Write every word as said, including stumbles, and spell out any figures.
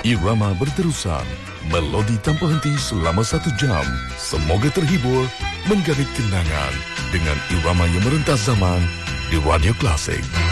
Irama berterusan, melodi tanpa henti selama satu jam. Semoga terhibur, menggait kenangan dengan irama yang merentas zaman di Radio Klasik.